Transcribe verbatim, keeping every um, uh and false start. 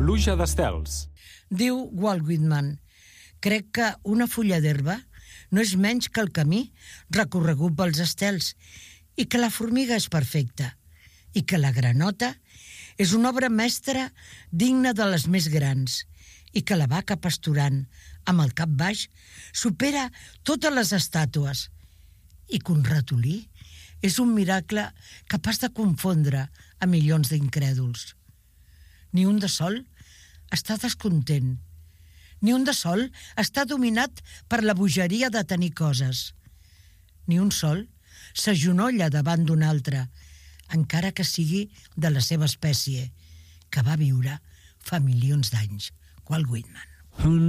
pluja d'estels. Diu Walt Whitman: crec que una fulla d'herba no és menys que el camí recorregut pels estels, i que la formiga és perfecta, i que la granota és una obra mestra digna de les més grans, i que la vaca pasturant amb el cap baix supera totes les estàtues, i que un ratolí és un miracle capaç de confondre a milions d'incrèduls. Ni un de sol està descontent. Ni un de sol està dominat per la bogeria de tenir coses. Ni un sol s'agenolla davant d'un altre, encara que sigui de la seva espècie, que va viure fa milions d'anys. Walt Whitman.